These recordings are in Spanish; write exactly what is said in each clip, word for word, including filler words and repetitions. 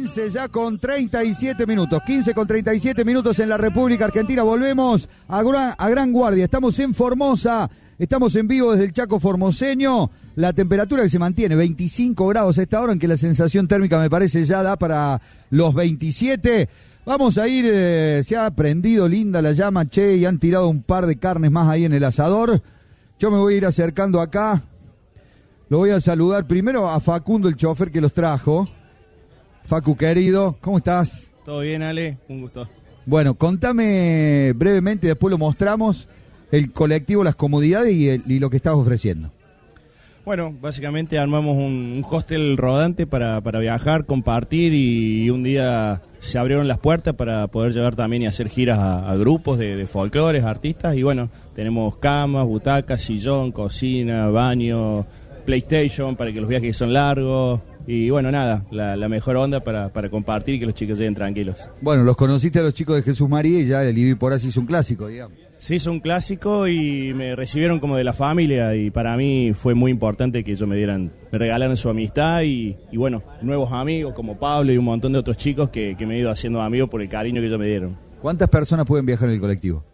quince ya con treinta y siete minutos, quince con treinta y siete minutos en la República Argentina. Volvemos a Gran, a Gran Guardia, estamos en Formosa, estamos en vivo desde el Chaco formoseño. La temperatura que se mantiene, veinticinco grados a esta hora, en que la sensación térmica me parece ya da para los veintisiete. Vamos a ir, eh, se ha prendido linda la llama, che, y han tirado un par de carnes más ahí en el asador. Yo me voy a ir acercando acá. Lo voy a saludar primero a Facundo, el chofer que los trajo. Facu, querido, ¿cómo estás? Todo bien, Ale, un gusto. Bueno, contame brevemente, después lo mostramos, el colectivo, las comodidades y, el, y lo que estás ofreciendo. Bueno, básicamente armamos un, un hostel rodante para, para viajar, compartir, y, y un día se abrieron las puertas para poder llevar también y hacer giras a, a grupos de, de folclores, artistas, y bueno, tenemos camas, butacas, sillón, cocina, baño, PlayStation para que los viajes son largos. Y bueno, nada, la, la mejor onda para, para compartir y que los chicos lleguen tranquilos. Bueno, los conociste a los chicos de Jesús María y ya el Vivir por Así es un clásico, digamos. Sí, es un clásico y me recibieron como de la familia, y para mí fue muy importante que ellos me dieran, me regalaran su amistad y, y bueno, nuevos amigos como Pablo y un montón de otros chicos que, que me he ido haciendo amigos por el cariño que ellos me dieron. ¿Cuántas personas pueden viajar en el colectivo?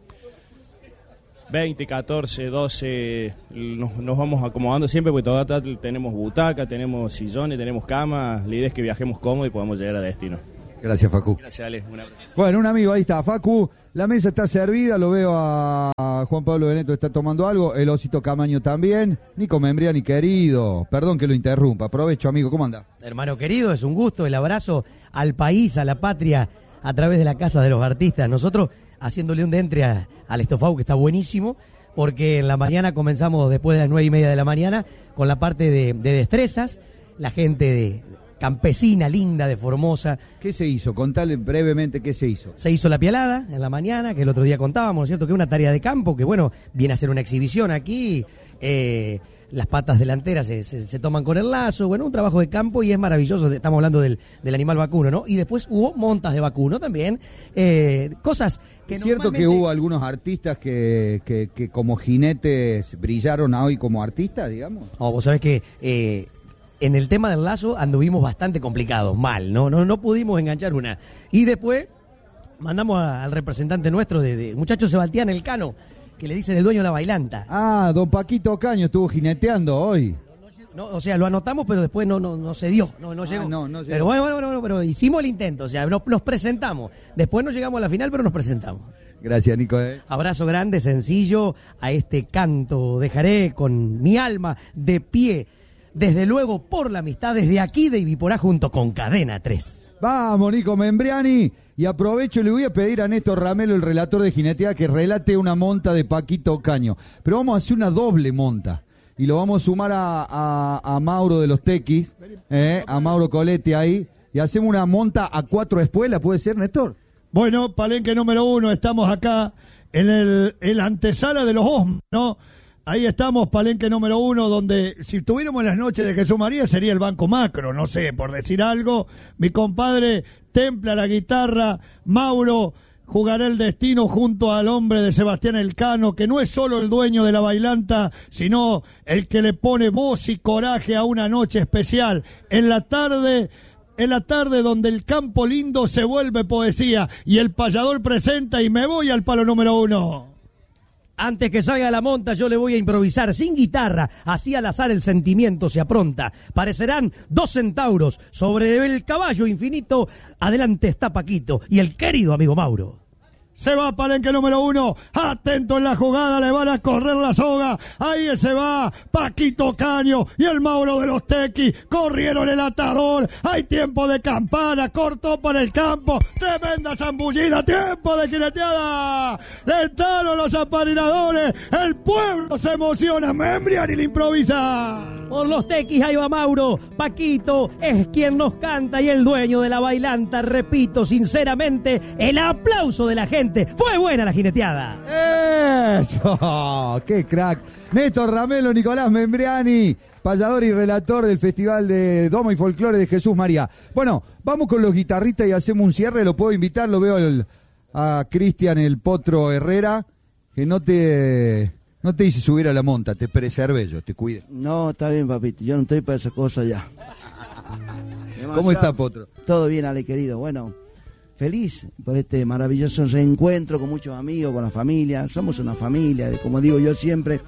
veinte, catorce, doce, nos, nos vamos acomodando siempre porque todavía tenemos butaca, tenemos sillones, tenemos camas. La idea es que viajemos cómodo y podamos llegar a destino. Gracias, Facu. Gracias, Ale. Un abrazo. Bueno, un amigo, ahí está, Facu. La mesa está servida, lo veo a Juan Pablo Beneto, está tomando algo. El Osito Camaño también. Nico Membriani, querido. Perdón que lo interrumpa. Aprovecho, amigo. ¿Cómo anda? Hermano querido, es un gusto. El abrazo al país, a la patria, a través de la Casa de los Artistas. Nosotros haciéndole un dentre a, al estofado, que está buenísimo, porque en la mañana comenzamos después de las nueve y media de la mañana con la parte de, de destrezas, la gente de campesina, linda, de Formosa. ¿Qué se hizo? Contale brevemente qué se hizo. Se hizo la pialada en la mañana, que el otro día contábamos, ¿no es cierto? Que es una tarea de campo, que bueno, viene a ser una exhibición aquí, eh, las patas delanteras se, se, se toman con el lazo, bueno, un trabajo de campo y es maravilloso, estamos hablando del, del animal vacuno, ¿no? Y después hubo montas de vacuno también, eh, cosas que ¿Es cierto normalmente... que hubo algunos artistas que, que, que como jinetes brillaron hoy como artistas, digamos? Oh, vos sabés que eh, en el tema del lazo anduvimos bastante complicados, mal, ¿no? No, no pudimos enganchar una. Y después mandamos a, al representante nuestro de, de muchacho Sebastián Elcano, que le dicen el dueño de la bailanta. Ah, don Paquito Caño estuvo jineteando hoy. No, o sea, lo anotamos, pero después no, no, no se dio, no, no llegó. Ah, no, no llegó. Pero bueno, bueno, bueno, pero hicimos el intento, o sea, nos, nos presentamos. Después no llegamos a la final, pero nos presentamos. Gracias, Nico. ¿eh? Abrazo grande, sencillo, a este canto. Dejaré con mi alma de pie, desde luego por la amistad, desde aquí de Ibiporá junto con Cadena tres. Vamos, Nico Membriani. Y aprovecho y le voy a pedir a Néstor Ramelo, el relator de jineteada, que relate una monta de Paquito Caño. Pero vamos a hacer una doble monta. Y lo vamos a sumar a, a, a Mauro de los Tequis, eh, a Mauro Coletti ahí. Y hacemos una monta a cuatro espuelas, ¿puede ser, Néstor? Bueno, palenque número uno, estamos acá en el, en la antesala de los Osma, ¿no? Ahí estamos, palenque número uno, donde si tuviéramos las noches de Jesús María sería el Banco Macro, no sé, por decir algo. Mi compadre templa la guitarra, Mauro jugará el destino junto al hombre de Sebastián Elcano, que no es solo el dueño de la bailanta, sino el que le pone voz y coraje a una noche especial. En la tarde... En la tarde donde el campo lindo se vuelve poesía y el payador presenta y me voy al palo número uno. Antes que salga la monta yo le voy a improvisar sin guitarra, así al azar el sentimiento se apronta. Parecerán dos centauros sobre el caballo infinito, adelante está Paquito y el querido amigo Mauro. Se va palenque número uno, atento en la jugada, le van a correr la soga, ahí se va Paquito Caño y el Mauro de los Tequis, corrieron el atador, hay tiempo de campana, cortó para el campo, tremenda zambullida, tiempo de jineteada, le entraron los aparinadores, el pueblo se emociona, Membriani le improvisa. Por los Tequis ahí va Mauro, Paquito es quien nos canta y el dueño de la bailanta, repito sinceramente, el aplauso de la gente. Fue buena la jineteada. ¡Eso! ¡Qué crack! Néstor Ramelo, Nicolás Membriani, payador y relator del Festival de Domo y Folclore de Jesús María. Bueno, vamos con los guitarristas y hacemos un cierre. Lo puedo invitar, lo veo el, a Cristian el Potro Herrera, que no te, no te hice subir a la monta, te preservé yo, te cuide. No, está bien, papito, yo no estoy para esa cosa ya. ¿Cómo está, Potro? Todo bien, Ale, querido. Bueno, feliz por este maravilloso reencuentro con muchos amigos, con la familia. Somos una familia, como digo yo siempre.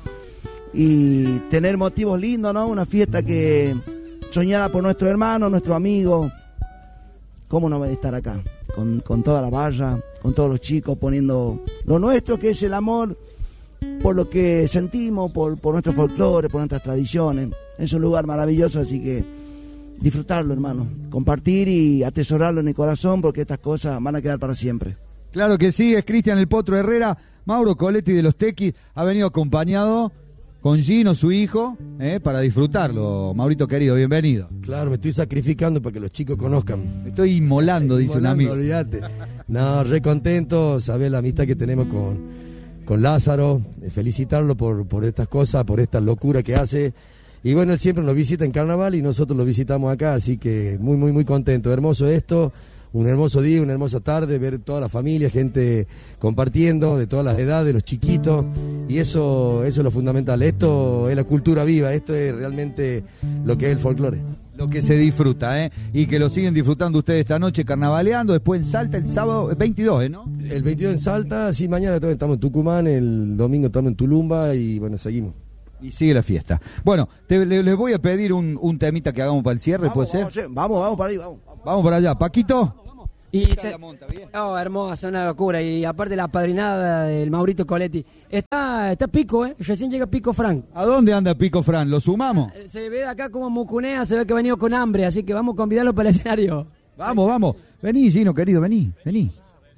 Y tener motivos lindos, ¿no? Una fiesta que soñada por nuestro hermano, nuestro amigo. ¿Cómo no van a estar acá? Con, con toda la barra, con todos los chicos, poniendo lo nuestro, que es el amor por lo que sentimos, por, por nuestro folclore, por nuestras tradiciones. Es un lugar maravilloso, así que disfrutarlo, hermano. Compartir y atesorarlo en el corazón, porque estas cosas van a quedar para siempre. Claro que sí, es Cristian el Potro Herrera. Mauro Coletti de los Tequis ha venido acompañado con Gino, su hijo, eh, para disfrutarlo. Maurito querido, bienvenido. Claro, me estoy sacrificando para que los chicos conozcan. Me estoy inmolando, dice un amigo. Olvídate. No, re contento, saber la amistad que tenemos con, con Lázaro, felicitarlo por, por estas cosas, por esta locura que hace. Y bueno, él siempre nos visita en carnaval y nosotros lo visitamos acá, así que muy, muy, muy contento. Hermoso esto. Un hermoso día, una hermosa tarde, ver toda la familia, gente compartiendo, de todas las edades, los chiquitos, y eso, eso es lo fundamental. Esto es la cultura viva, esto es realmente lo que es el folclore. Lo que se disfruta, ¿eh? Y que lo siguen disfrutando ustedes esta noche, carnavaleando, después en Salta el sábado veintidós, ¿eh? ¿no? El veintidós en Salta, sí, mañana estamos en Tucumán, el domingo estamos en Tulumba y bueno, seguimos. Y sigue la fiesta. Bueno, te, le, les voy a pedir un, un temita que hagamos para el cierre, Vamos, ¿puede vamos, ser? Vamos, vamos para ahí, vamos. Vamos para allá. Paquito. Y se... Oh, hermosa, una locura. Y aparte la padrinada del Maurito Coletti. Está, está Pico, ¿eh? Recién llega Pico Fran. ¿A dónde anda Pico Fran? ¿Lo sumamos? Se ve acá como mucunea, se ve que ha venido con hambre, así que vamos a convidarlo para el escenario. Vamos, vamos. Vení, Gino, querido, vení, vení.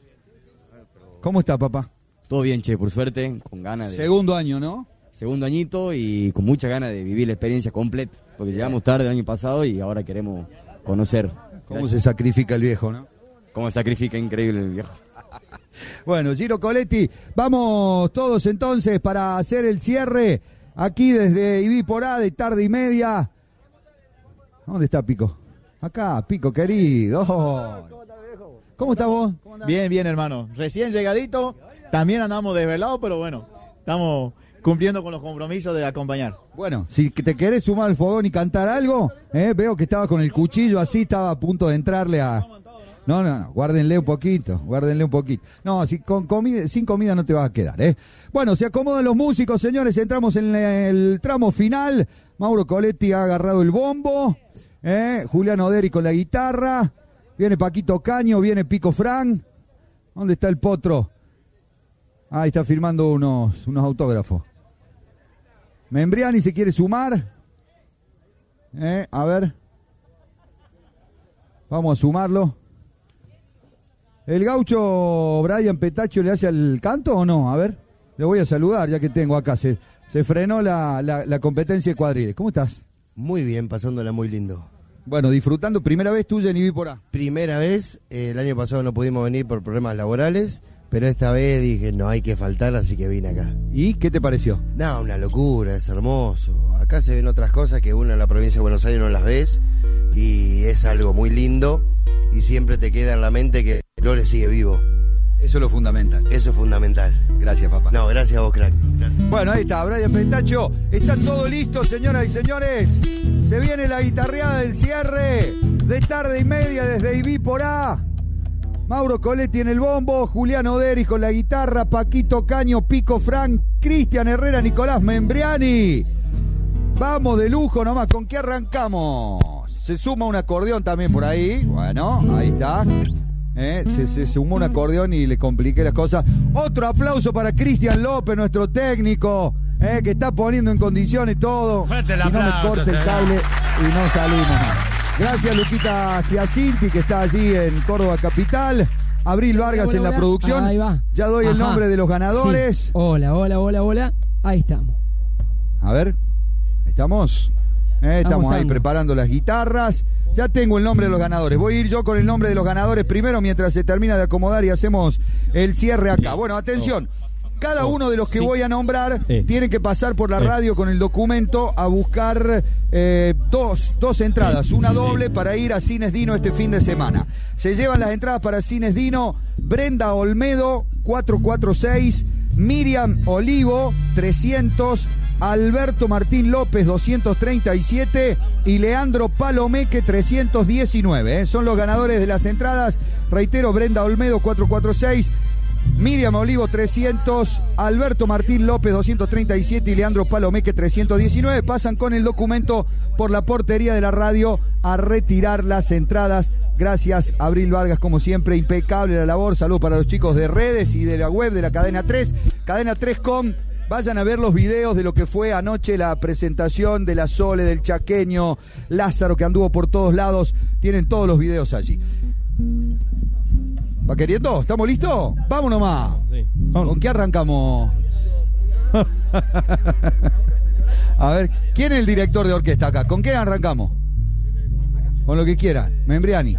¿Cómo está, papá? Todo bien, che, por suerte, con ganas de... Segundo año, ¿no? Segundo añito y con muchas ganas de vivir la experiencia completa, porque llegamos tarde el año pasado y ahora queremos conocer. ¿Cómo Gracias. se sacrifica el viejo, no? Cómo sacrifica increíble el viejo. Bueno, Gino Coletti, vamos todos entonces para hacer el cierre aquí desde Ibí Porá de tarde y media. ¿Dónde está Pico? Acá, Pico querido. Oh. ¿Cómo estás vos? Bien, bien, hermano. Recién llegadito, también andamos desvelados, pero bueno, estamos cumpliendo con los compromisos de acompañar. Bueno, si te querés sumar al fogón y cantar algo, eh, veo que estaba con el cuchillo así, estaba a punto de entrarle a... No, no, no, guárdenle un poquito, guárdenle un poquito. No, si con comida, sin comida no te vas a quedar, ¿eh? Bueno, se acomodan los músicos, señores, entramos en el tramo final. Mauro Coletti ha agarrado el bombo, ¿eh? Julián Oderi con la guitarra, viene Paquito Caño, viene Pico Fran. ¿Dónde está el Potro? Ahí está firmando unos, unos autógrafos. Membriani se quiere sumar. ¿Eh? A ver. Vamos a sumarlo. ¿El gaucho Brian Petacho le hace al canto o no? A ver, le voy a saludar ya que tengo acá. Se, se frenó la, la, la competencia de cuadriles. ¿Cómo estás? Muy bien, pasándola muy lindo. Bueno, disfrutando. Primera vez tuya en Ibí Porá. Primera vez, eh, el año pasado no pudimos venir por problemas laborales, pero esta vez dije no hay que faltar, así que vine acá. ¿Y qué te pareció? No, una locura, es hermoso. Acá se ven otras cosas que uno en la provincia de Buenos Aires no las ves y es algo muy lindo y siempre te queda en la mente que Flores sigue vivo. Eso es lo fundamental. Eso es fundamental. Gracias, papá. No, gracias a vos, crack. Gracias. Bueno, ahí está, Brian Petacho. Está todo listo, señoras y señores. Se viene la guitarreada del cierre de tarde y media desde Ibí Porá. Mauro Coletti en el bombo, Julián Oderi con la guitarra, Paquito Caño, Pico Fran, Cristian Herrera, Nicolás Membriani. Vamos de lujo nomás, ¿con qué arrancamos? Se suma un acordeón también por ahí. Bueno, ahí está. Eh, se, se sumó un acordeón y le compliqué las cosas. Otro aplauso para Cristian López, nuestro técnico, eh, que está poniendo en condiciones todo. Fuerte el y no me aplauso, corte el señor. cable y no salimos más. Gracias, Luquita Giacinti, que está allí en Córdoba Capital. Abril Vargas Hola, en la hola. producción. Ahí va. Ya doy el Ajá. nombre de los ganadores. Sí. Hola, hola, hola, hola. Ahí estamos. A ver, ¿estamos? Eh, estamos Estamos, ahí estamos. preparando las guitarras. Ya tengo el nombre de los ganadores. Voy a ir yo con el nombre de los ganadores primero mientras se termina de acomodar y hacemos el cierre acá. Bueno, atención. Cada uno de los que Sí. voy a nombrar Eh. tiene que pasar por la Eh. radio con el documento a buscar eh, dos, dos entradas, una doble para ir a Cines Dino este fin de semana. Se llevan las entradas para Cines Dino Brenda Olmedo, cuatrocientos cuarenta y seis, Miriam Olivo, trescientos, Alberto Martín López doscientos treinta y siete y Leandro Palomeque trescientos diecinueve. ¿eh? Son los ganadores de las entradas. Reitero, Brenda Olmedo cuatrocientos cuarenta y seis, Miriam Olivo trescientos, Alberto Martín López doscientos treinta y siete y Leandro Palomeque trescientos diecinueve. Pasan con el documento por la portería de la radio a retirar las entradas. Gracias, Abril Vargas, como siempre, impecable la labor. Saludos para los chicos de redes y de la web de la Cadena tres, cadena tres punto com. Vayan a ver los videos de lo que fue anoche la presentación de la Sole, del chaqueño, Lázaro, que anduvo por todos lados. Tienen todos los videos allí. ¿Va queriendo? ¿Estamos listos? Vamos nomás. Sí. ¿Con qué arrancamos? A ver, ¿quién es el director de orquesta acá? ¿Con qué arrancamos? Con lo que quieran. Membriani.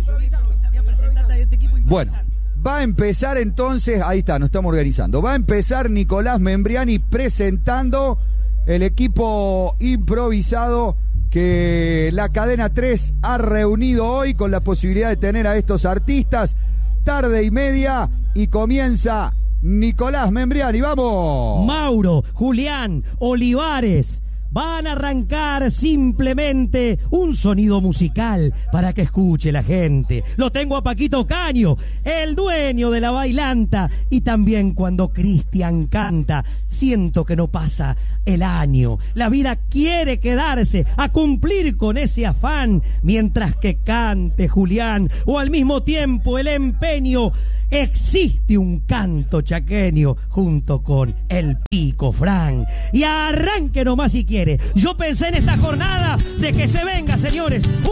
Bueno. Va a empezar entonces, ahí está, nos estamos organizando. Va a empezar Nicolás Membriani presentando el equipo improvisado que la Cadena tres ha reunido hoy con la posibilidad de tener a estos artistas. Tarde y media y comienza Nicolás Membriani. ¡Vamos! Mauro, Julián, Olivares. Van a arrancar simplemente un sonido musical para que escuche la gente. Lo tengo a Paquito Caño, el dueño de la bailanta. Y también cuando Cristian canta, siento que no pasa el año. La vida quiere quedarse a cumplir con ese afán. Mientras que cante Julián o al mismo tiempo el empeño, existe un canto chaqueño junto con el Pico Fran. Y arranque nomás si quiere. Yo pensé en esta jornada de que se venga, señores.